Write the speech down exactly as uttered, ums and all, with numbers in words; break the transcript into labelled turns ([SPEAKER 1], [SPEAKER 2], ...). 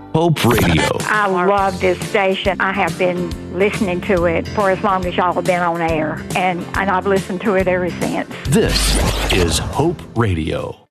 [SPEAKER 1] Hope Radio.
[SPEAKER 2] I love this station. I have been listening to it for as long as y'all have been on air, and, and I've listened to it ever since.
[SPEAKER 1] This is Hope Radio.